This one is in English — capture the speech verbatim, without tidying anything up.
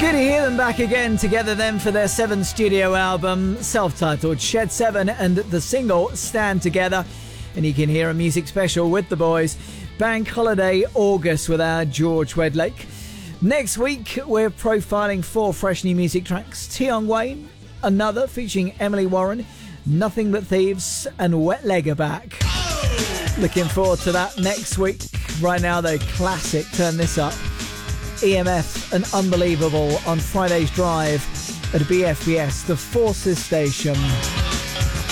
Good to hear them back again together then for their seventh studio album, self-titled Shed seven, and the single Stand Together. And you can hear a music special with the boys, Bank Holiday August, with our George Wedlake. Next week, we're profiling four fresh new music tracks. Tion Wayne, another featuring Emily Warren, Nothing But Thieves, and Wet Leg are back. Looking forward to that next week. Right now, though, classic, turn this up. E M F and Unbelievable on Friday's Drive at B F B S, the Forces Station.